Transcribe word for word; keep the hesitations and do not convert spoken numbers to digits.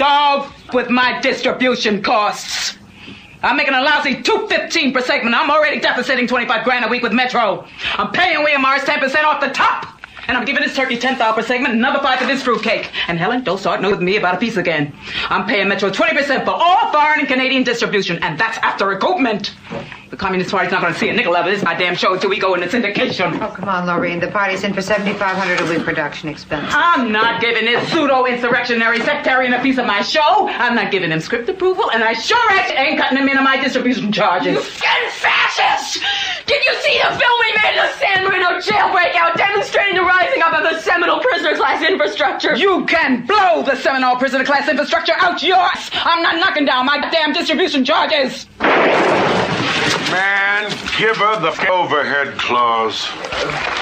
dog with my distribution costs. I'm making a lousy two fifteen per segment. I'm already deficiting twenty-five grand a week with Metro. I'm paying William Morris ten percent off the top. And I'm giving this turkey ten thousand per segment, another five for this fruitcake. And Helen, don't start no with me about a piece again. I'm paying Metro twenty percent for all foreign and Canadian distribution, and that's after recoupment. The Communist Party's not going to see a nickel of this goddamn show until we go into syndication. Oh, come on, Lorraine. The party's in for seventy-five hundred dollars a week production expense. I'm not giving this pseudo-insurrectionary sectarian a piece of my show. I'm not giving him script approval, and I sure actually ain't cutting him into my distribution charges. You skin fascist! Did you see the film we made of the San Marino jail breakout demonstrating the rising up of the Seminole prisoner class infrastructure? You can blow the Seminole prisoner class infrastructure out yours! I'm not knocking down my damn distribution charges! Man, give her the overhead clause.